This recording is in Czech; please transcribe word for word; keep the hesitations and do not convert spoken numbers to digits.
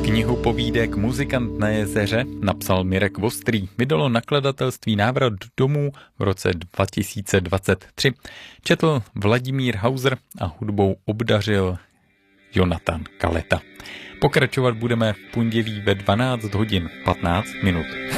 Knihu povídek Muzikant na jezeře napsal Mirek Vostrý. Vydalo nakladatelství Návrat domů v roce dva tisíce dvacet tři. Četl Vladimír Hauser a hudbou obdařil Jonatan Kaleta. Pokračovat budeme v pondělí ve dvanáct hodin patnáct minut.